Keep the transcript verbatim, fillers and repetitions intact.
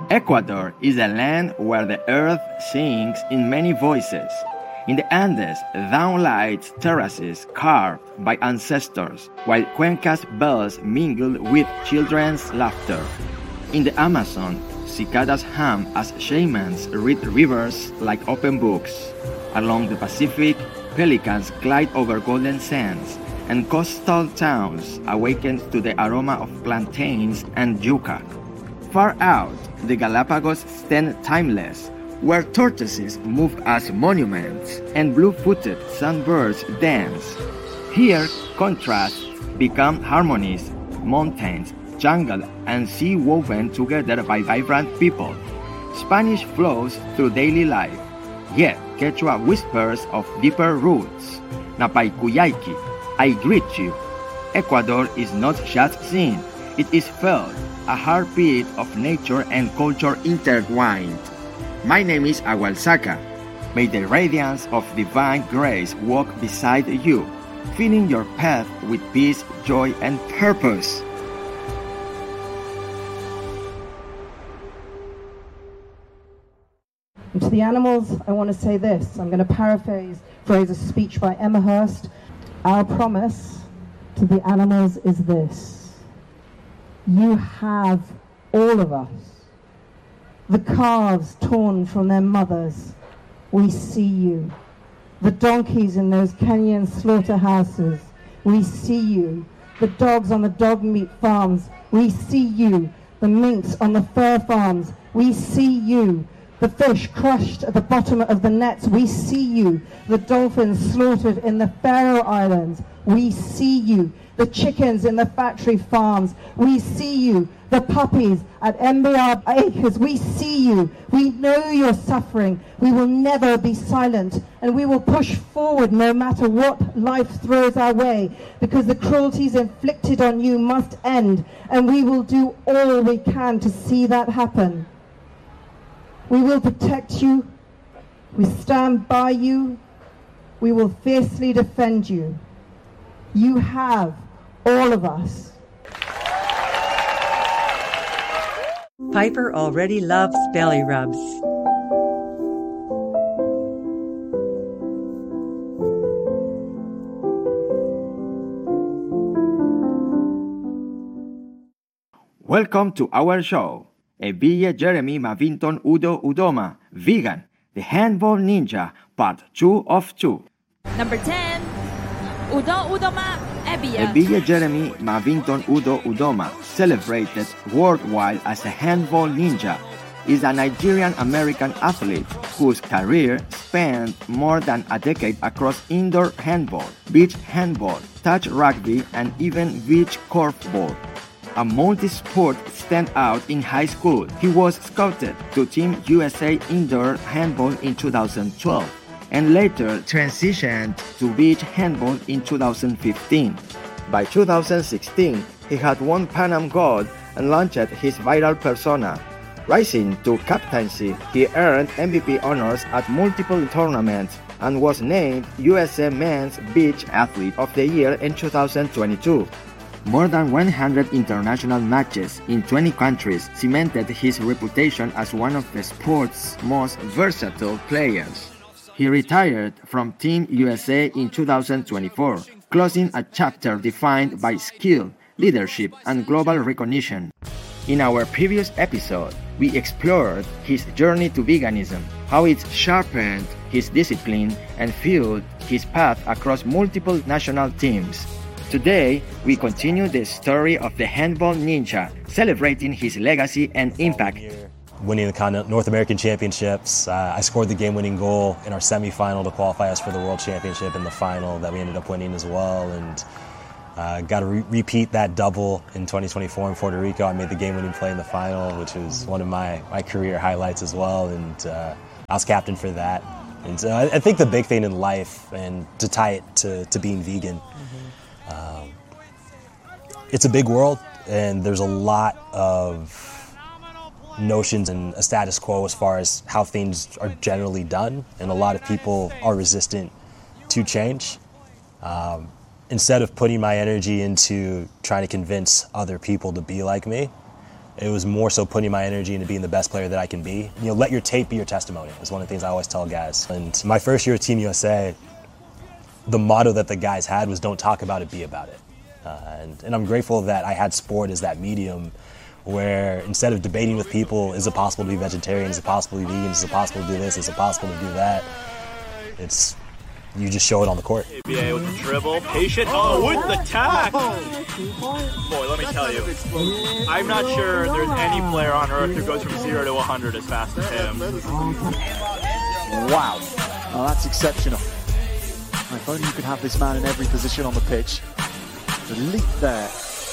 Ecuador is a land where the earth sings in many voices. In the Andes, downlights terraces carved by ancestors, while Cuenca's bells mingle with children's laughter. In the Amazon, cicadas hum as shamans read rivers like open books. Along the Pacific, pelicans glide over golden sands, and coastal towns awaken to the aroma of plantains and yucca. Far out, the Galapagos stand timeless, where tortoises move as monuments and blue-footed sunbirds dance. Here, contrasts become harmonies, mountains, jungle, and sea woven together by vibrant people. Spanish flows through daily life, yet Quechua whispers of deeper roots. Napaykuyaiki, I greet you. Ecuador is not just seen, it is felt, a heartbeat of nature and culture intertwined. My name is Agualsaca. May the radiance of divine grace walk beside you, filling your path with peace, joy, and purpose. And to the animals, I want to say this. I'm going to paraphrase phrase a speech by Emma Hurst. Our promise to the animals is this. You have all of us. The calves torn from their mothers, we see you. The donkeys in those Kenyan slaughterhouses, we see you. The dogs on the dog meat farms, we see you. The minks on the fur farms, we see you. The fish crushed at the bottom of the nets, we see you. The dolphins slaughtered in the Faroe Islands, we see you. The chickens in the factory farms, we see you. The puppies at M B R Acres, we see you. We know you're suffering. We will never be silent, and we will push forward no matter what life throws our way, because the cruelties inflicted on you must end, and we will do all we can to see that happen. We will protect you. We stand by you. We will fiercely defend you. You have all of us. Piper already loves belly rubs. Welcome to our show. Evilla Jeremy Mavinton Udo Udoma, Vegan, the Handball Ninja, Part two of two. Number ten, Udo Udoma Evilla. Evilla Jeremy Mavinton Udo Udoma, celebrated worldwide as a handball ninja, is a Nigerian-American athlete whose career spanned more than a decade across indoor handball, beach handball, touch rugby, and even beach korfball. A multi-sport standout in high school, he was scouted to Team U S A Indoor Handball in two thousand twelve and later transitioned to beach handball in two thousand fifteen. By two thousand sixteen, he had won Pan Am Gold and launched his viral persona. Rising to captaincy, he earned M V P honors at multiple tournaments and was named U S A Men's Beach Athlete of the Year in two thousand twenty-two. More than one hundred international matches in twenty countries cemented his reputation as one of the sport's most versatile players. He retired from Team U S A in two thousand twenty-four, closing a chapter defined by skill, leadership, and global recognition. In our previous episode, we explored his journey to veganism, how it sharpened his discipline and fueled his path across multiple national teams. Today, we continue the story of the handball ninja, celebrating his legacy and impact. Winning the North American Championships, uh, I scored the game-winning goal in our semifinal to qualify us for the World Championship in the final that we ended up winning as well, and uh, got to re- repeat that double in twenty twenty-four in Puerto Rico. I made the game-winning play in the final, which was one of my, my career highlights as well, and uh, I was captain for that. And so I, I think the big thing in life, and to tie it to, to being vegan, mm-hmm. um, it's a big world, and there's a lot of notions and a status quo as far as how things are generally done, and a lot of people are resistant to change. Um, instead of putting my energy into trying to convince other people to be like me, It was more so putting my energy into being the best player that I can be. You know, let your tape be your testimony is one of the things I always tell guys. And my first year at Team U S A, the motto that the guys had was don't talk about it, be about it. Uh, and, and I'm grateful that I had sport as that medium where instead of debating with people, is it possible to be vegetarian, is it possible to be vegan, is it possible to do this, is it possible to do that, it's, you just show it on the court. A B A with the dribble, patient, oh, with the tack! Boy, let me tell you, I'm not sure there's any player on earth who goes from zero to one hundred as fast as him. Wow, oh, that's exceptional. If only you could have this man in every position on the pitch. The leap there